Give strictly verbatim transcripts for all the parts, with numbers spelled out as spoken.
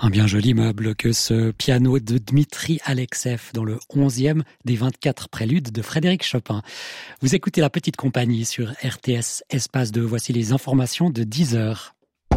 Un bien joli meuble que ce piano de Dmitri Alexeïev dans le onzième des vingt-quatre préludes de Frédéric Chopin. Vous écoutez La Petite Compagnie sur R T S Espace deux. Voici les informations de dix heures.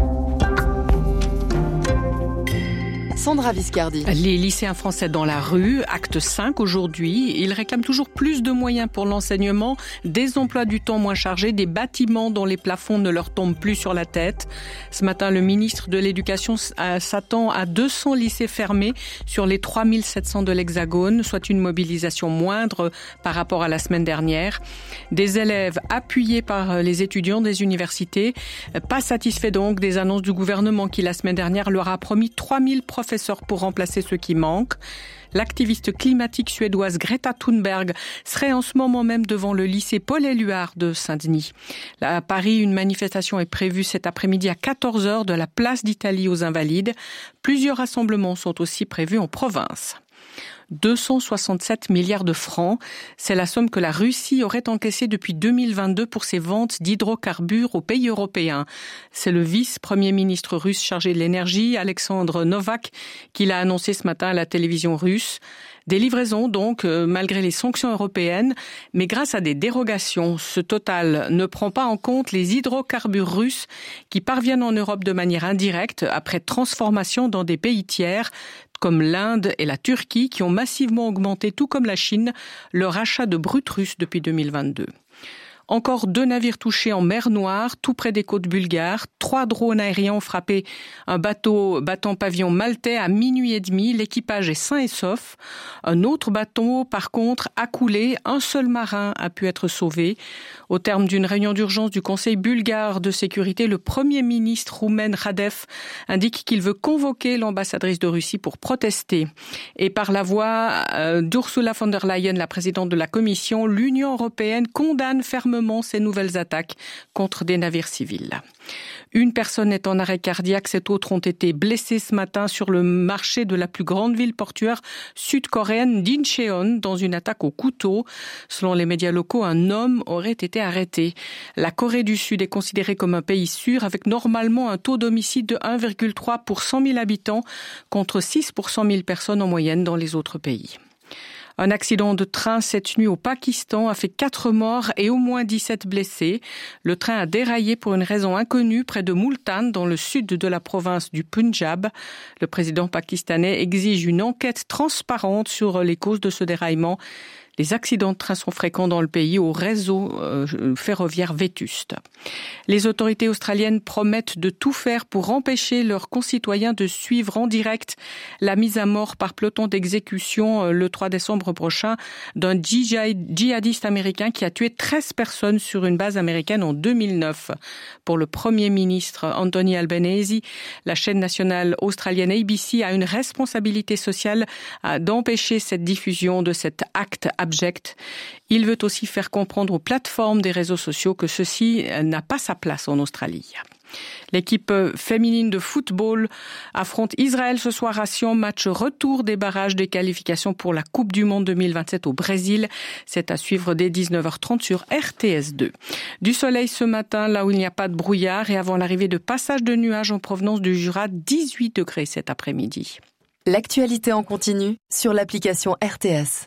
Sandra Viscardi. Les lycéens français dans la rue, acte cinq aujourd'hui, ils réclament toujours plus de moyens pour l'enseignement, des emplois du temps moins chargés, des bâtiments dont les plafonds ne leur tombent plus sur la tête. Ce matin, le ministre de l'Éducation s'attend à deux cents lycées fermés sur les trois mille sept cents de l'Hexagone, soit une mobilisation moindre par rapport à la semaine dernière. Des élèves appuyés par les étudiants des universités, pas satisfaits donc des annonces du gouvernement qui, la semaine dernière, leur a promis trois mille professeurs pour remplacer ceux qui manquent. L'activiste climatique suédoise Greta Thunberg serait en ce moment même devant le lycée Paul-Éluard de Saint-Denis. Là, à Paris, une manifestation est prévue cet après-midi à quatorze heures de la place d'Italie aux Invalides. Plusieurs rassemblements sont aussi prévus en province. deux cent soixante-sept milliards de francs, c'est la somme que la Russie aurait encaissée depuis deux mille vingt-deux pour ses ventes d'hydrocarbures aux pays européens. C'est le vice-premier ministre russe chargé de l'énergie, Alexandre Novak, qui l'a annoncé ce matin à la télévision russe. Des livraisons donc, euh, malgré les sanctions européennes, mais grâce à des dérogations. Ce total ne prend pas en compte les hydrocarbures russes qui parviennent en Europe de manière indirecte après transformation dans des pays tiers, comme l'Inde et la Turquie, qui ont massivement augmenté, tout comme la Chine, leur achat de brut russe depuis deux mille vingt-deux. Encore deux navires touchés en mer Noire, tout près des côtes bulgares. Trois drones aériens ont frappé un bateau battant pavillon maltais à minuit et demi. L'équipage est sain et sauf. Un autre bateau, par contre, a coulé. Un seul marin a pu être sauvé. Au terme d'une réunion d'urgence du Conseil bulgare de sécurité, le Premier ministre roumain Radev indique qu'il veut convoquer l'ambassadrice de Russie pour protester. Et par la voix euh, d'Ursula von der Leyen, la présidente de la Commission, l'Union européenne condamne fermement ces nouvelles attaques contre des navires civils. Une personne est en arrêt cardiaque, sept autres ont été blessés ce matin sur le marché de la plus grande ville portuaire sud-coréenne d'Incheon dans une attaque au couteau. Selon les médias locaux, un homme aurait été arrêté. La Corée du Sud est considérée comme un pays sûr avec normalement un taux d'homicide de un virgule trois pour cent mille habitants contre six pour cent mille personnes en moyenne dans les autres pays. Un accident de train cette nuit au Pakistan a fait quatre morts et au moins dix-sept blessés. Le train a déraillé pour une raison inconnue près de Multan, dans le sud de la province du Punjab. Le président pakistanais exige une enquête transparente sur les causes de ce déraillement. Les accidents de train sont fréquents dans le pays au réseau euh, ferroviaire vétuste. Les autorités australiennes promettent de tout faire pour empêcher leurs concitoyens de suivre en direct la mise à mort par peloton d'exécution euh, le trois décembre prochain d'un djihadiste américain qui a tué treize personnes sur une base américaine en deux mille neuf. Pour le Premier ministre Anthony Albanese, la chaîne nationale australienne A B C a une responsabilité sociale euh, d'empêcher cette diffusion de cet acte abject. Il veut aussi faire comprendre aux plateformes des réseaux sociaux que ceci n'a pas sa place en Australie. L'équipe féminine de football affronte Israël ce soir à Sion, match retour des barrages des qualifications pour la Coupe du Monde deux mille vingt-sept au Brésil. C'est à suivre dès dix-neuf heures trente sur R T S deux. Du soleil ce matin, là où il n'y a pas de brouillard, et avant l'arrivée de passages de nuages en provenance du Jura, dix-huit degrés cet après-midi. L'actualité en continu sur l'application R T S.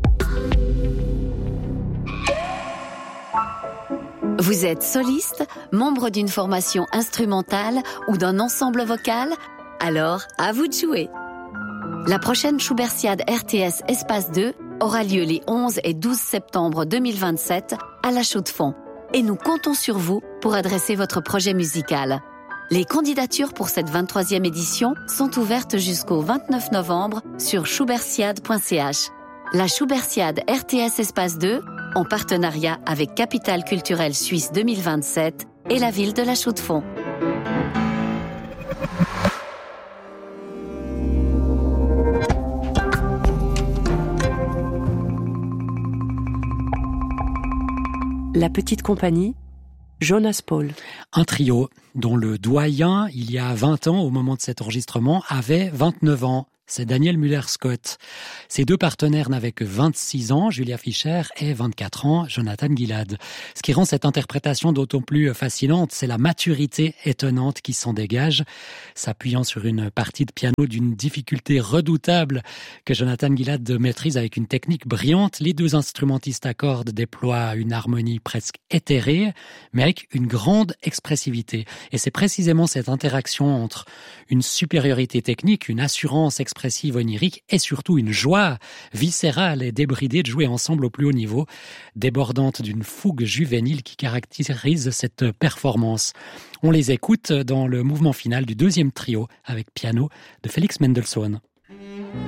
Vous êtes soliste, membre d'une formation instrumentale ou d'un ensemble vocal? Alors, à vous de jouer. La prochaine Schubertiade R T S Espace deux aura lieu les onze et douze septembre deux mille vingt-sept à La Chaux-de-Fonds. Et nous comptons sur vous pour adresser votre projet musical. Les candidatures pour cette vingt-troisième édition sont ouvertes jusqu'au vingt-neuf novembre sur schubertiade point c h. La Schubertiade R T S Espace deux, en partenariat avec Capitale culturelle suisse deux mille vingt-sept et la ville de La Chaux-de-Fonds. La Petite Compagnie, Jonas Paul. Un trio dont le doyen, il y a vingt ans, au moment de cet enregistrement, avait vingt-neuf ans. c'est Daniel Müller-Scott. Ses deux partenaires n'avaient que vingt-six ans, Julia Fischer, et vingt-quatre ans, Jonathan Gilad. Ce qui rend cette interprétation d'autant plus fascinante, c'est la maturité étonnante qui s'en dégage. S'appuyant sur une partie de piano d'une difficulté redoutable que Jonathan Gilad maîtrise avec une technique brillante, les deux instrumentistes à cordes déploient une harmonie presque éthérée, mais avec une grande expressivité. Et c'est précisément cette interaction entre une supériorité technique, une assurance expressive onirique et surtout une joie viscérale et débridée de jouer ensemble au plus haut niveau, débordante d'une fougue juvénile qui caractérise cette performance. On les écoute dans le mouvement final du deuxième trio avec piano de Félix Mendelssohn.